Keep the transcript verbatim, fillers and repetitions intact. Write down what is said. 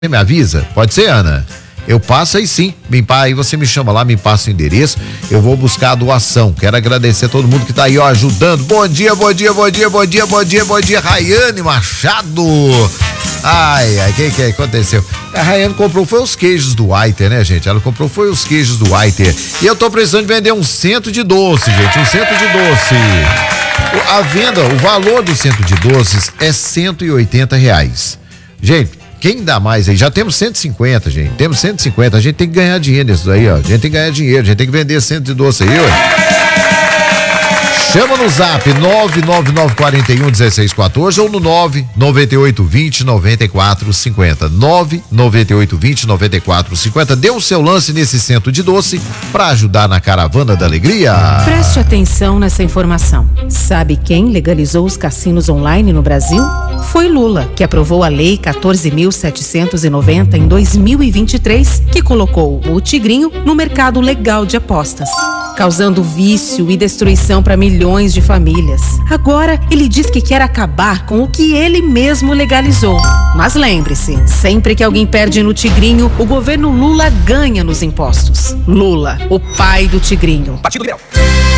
Você me avisa? Pode ser, Ana? Eu passo aí sim, me, aí você me chama lá, me passa o endereço, eu vou buscar a doação. Quero agradecer a todo mundo que tá aí, ó, ajudando. Bom dia, bom dia, bom dia, bom dia, bom dia, bom dia, Rayane Machado. Ai, ai, o que que aconteceu? A Rayane comprou, foi os queijos do Waiter, né, gente? Ela comprou, foi os queijos do Waiter. E eu tô precisando de vender um cento de doce, gente, um cento de doce. A venda, o valor do cento de doces é cento e oitenta reais. Gente, quem dá mais aí? Já temos cento e cinquenta, gente. Temos cento e cinquenta. A gente tem que ganhar dinheiro nisso daí, ó. A gente tem que ganhar dinheiro. A gente tem que vender cento de doce aí, ó. Chama no zap nove nove nove quatro um um seis um quatro ou no nove nove oito dois zero nove quatro cinco zero. nove nove oito dois zero nove quatro cinco zero. Dê o seu lance nesse cento de doce para ajudar na caravana da alegria. Preste atenção nessa informação. Sabe quem legalizou os cassinos online no Brasil? Foi Lula, que aprovou a Lei quatorze mil setecentos e noventa em dois mil e vinte e três, que colocou o Tigrinho no mercado legal de apostas, causando vício e destruição para milhões de famílias. Agora, ele diz que quer acabar com o que ele mesmo legalizou. Mas lembre-se, sempre que alguém perde no Tigrinho, o governo Lula ganha nos impostos. Lula, o pai do Tigrinho. Partido Liberal.